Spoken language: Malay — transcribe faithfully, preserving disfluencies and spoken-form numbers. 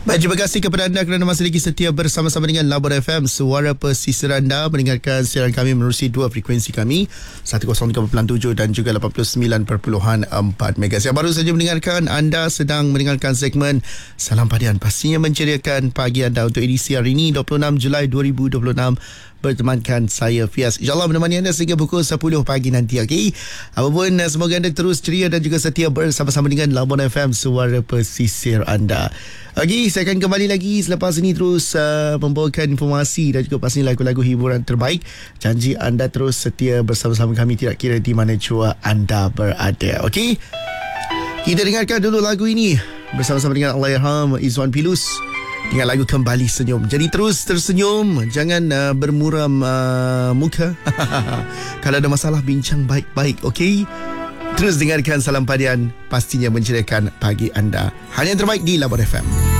Baik, terima kasih kepada anda kerana masih lagi setia bersama-sama dengan Labor F M, suara pesisir anda. Mendengarkan siaran kami menerusi dua frekuensi kami, seratus tiga perpuluhan tujuh dan juga lapan puluh sembilan perpuluhan empat megahertz. Yang baru saja mendengarkan, anda sedang mendengarkan segmen Salam Padian, pastinya menceriakan pagi anda untuk edisi hari ini dua puluh enam Julai dua ribu dua puluh enam. Bertemankan saya Fias, InsyaAllah menemani anda sehingga pukul sepuluh pagi nanti. Okay? Apapun, semoga anda terus ceria dan juga setia bersama-sama dengan Labor F M, suara pesisir anda. Okay, saya akan kembali lagi selepas ini terus uh, membawakan informasi dan juga pastinya lagu-lagu hiburan terbaik. Janji anda terus setia bersama-sama kami tidak kira di mana jua anda berada. Okay, kita dengarkan dulu lagu ini bersama-sama dengan Allahyarham Izwan Pilus dengan lagu Kembali Senyum. Jadi terus tersenyum, jangan uh, bermuram uh, muka. Kalau ada masalah, bincang baik-baik. Okay, terus dengarkan Salam Padian, pastinya menceriakan pagi anda. Hanya yang terbaik di Labor F M.